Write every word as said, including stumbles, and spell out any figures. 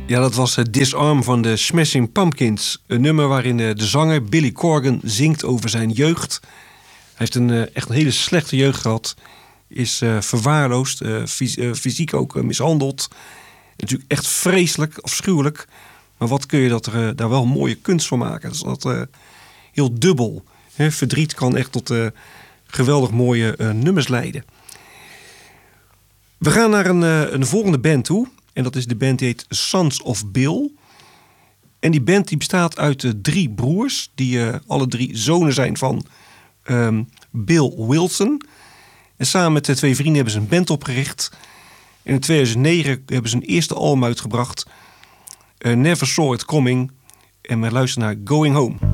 Ja, dat was Disarm van de Smashing Pumpkins. Een nummer waarin de zanger Billy Corgan zingt over zijn jeugd. Hij heeft een, echt een hele slechte jeugd gehad. Is uh, verwaarloosd, uh, fys- uh, fysiek ook uh, mishandeld. Natuurlijk echt vreselijk, afschuwelijk. Maar wat kun je dat er, uh, daar wel mooie kunst van maken? Dat is dat uh, heel dubbel. Hè? Verdriet kan echt tot uh, geweldig mooie uh, nummers leiden. We gaan naar een, uh, een volgende band toe. En dat is de band die heet Sons of Bill. En die band die bestaat uit uh, drie broers. Die uh, alle drie zonen zijn van um, Bill Wilson. En samen met de twee vrienden hebben ze een band opgericht. En in tweeduizend negen hebben ze een eerste album uitgebracht. Uh, Never Saw It Coming. En we luisteren naar Going Home.